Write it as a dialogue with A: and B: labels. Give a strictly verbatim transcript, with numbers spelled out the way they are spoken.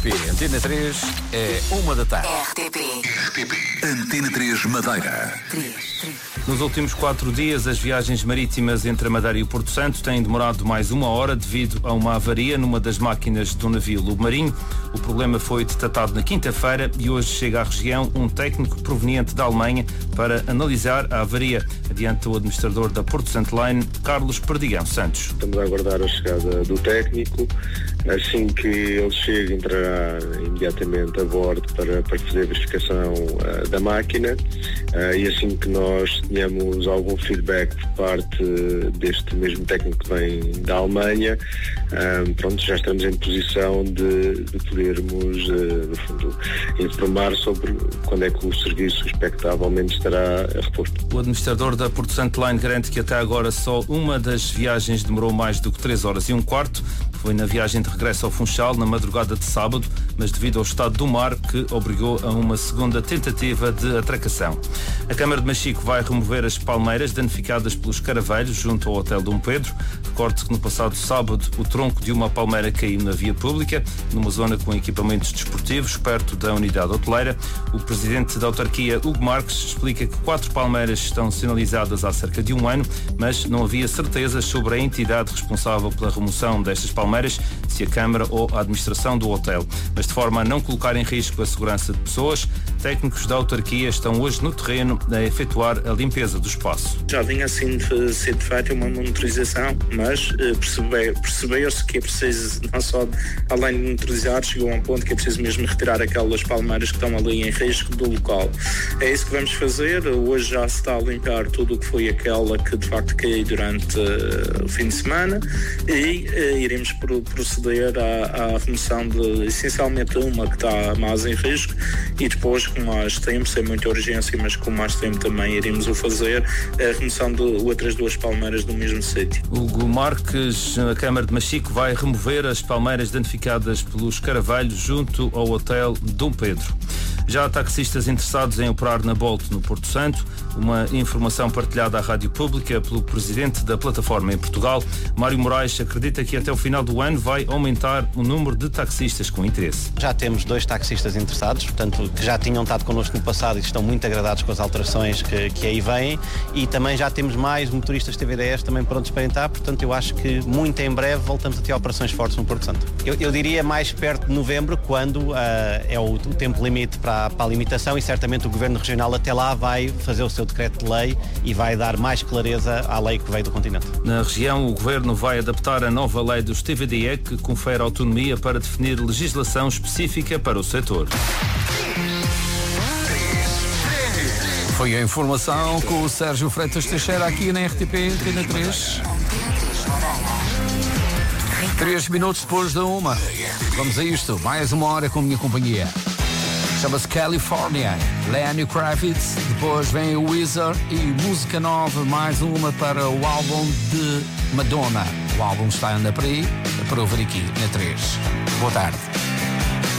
A: Antena três é uma da tarde.
B: R T P.
C: R T P. Antena três Madeira.
B: três, três.
D: Nos últimos quatro dias, as viagens marítimas entre a Madeira e o Porto Santo têm demorado mais uma hora devido a uma avaria numa das máquinas do navio Lobo Marinho. O problema foi detectado na quinta-feira e hoje chega à região um técnico proveniente da Alemanha para analisar a avaria. Adianta o administrador da Porto Santo Line, Carlos Perdigão Santos.
E: Estamos a aguardar a chegada do técnico. Assim que ele chega, entrará imediatamente a bordo para, para fazer a verificação uh, da máquina uh, e assim que nós tenhamos algum feedback por parte deste mesmo técnico que vem da Alemanha, um, pronto, já estamos em posição de, de podermos, uh, no fundo, informar sobre quando é que o serviço expectavelmente estará a reposto.
D: O administrador da Porto Santo Line garante que até agora só uma das viagens demorou mais do que três horas e um quarto. Foi na viagem de regresso ao Funchal, na madrugada de sábado, mas devido ao estado do mar, que obrigou a uma segunda tentativa de atracação. A Câmara de Machico vai remover as palmeiras danificadas pelos caravelhos junto ao Hotel Dom Pedro. Recorde que no passado sábado o tronco de uma palmeira caiu na via pública, numa zona com equipamentos desportivos, perto da unidade hoteleira. O presidente da autarquia, Hugo Marques, explica que quatro palmeiras estão sinalizadas há cerca de um ano, mas não havia certezas sobre a entidade responsável pela remoção destas palmeiras, se a Câmara ou a administração do hotel. Mas de forma a não colocar em risco a segurança de pessoas, técnicos da autarquia estão hoje no terreno a efetuar a limpeza do espaço.
F: Já vinha assim de ser feita uma monitorização, mas eh, percebe, percebeu-se que é preciso, não só além de monitorizar, chegou a um ponto que é preciso mesmo retirar aquelas palmeiras que estão ali em risco do local. É isso que vamos fazer. Hoje já se está a limpar tudo o que foi aquela que de facto caiu durante uh, o fim de semana e uh, iremos proceder à, à remoção de essencialmente uma que está mais em risco e depois, com mais tempo, sem muita urgência, mas com mais tempo também iremos o fazer, a remoção de outras duas palmeiras do mesmo sítio.
D: Hugo Marques, a Câmara de Machico vai remover as palmeiras danificadas pelos caravelhos junto ao Hotel Dom Pedro. Já há taxistas interessados em operar na Bolt no Porto Santo. Uma informação partilhada à Rádio Pública pelo presidente da plataforma em Portugal, Mário Moraes, acredita que até o final do ano vai aumentar o número de taxistas com interesse.
G: Já temos dois taxistas interessados, portanto, que já tinham estado connosco no passado e estão muito agradados com as alterações que, que aí vêm, e também já temos mais motoristas T V D S também prontos para entrar, portanto eu acho que muito em breve voltamos a ter operações fortes no Porto Santo. Eu, eu diria mais perto de novembro, quando uh, é o, o tempo limite para, para a limitação, e certamente o Governo Regional até lá vai fazer o seu decreto de lei e vai dar mais clareza à lei que veio do continente.
D: Na região, o Governo vai adaptar a nova lei dos T V D E, que confere autonomia para definir legislação específica para o setor.
A: Foi a informação com o Sérgio Freitas Teixeira aqui na R T P Antena três. Três minutos depois da uma. Vamos a isto. Mais uma hora com a minha companhia. Chama-se California, Lenny Kravitz. Depois vem o Weezer e música nova, mais uma para o álbum de Madonna. O álbum está ainda por aí, para ouvir aqui na três. Boa tarde.